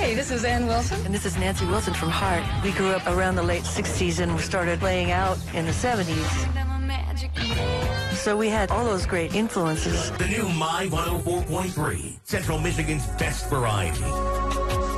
Hey, this is Ann Wilson. And this is Nancy Wilson from Heart. We grew up around the late 60s and started laying out in the 70s. So we had all those great influences. The new My 104.3, Central Michigan's best variety.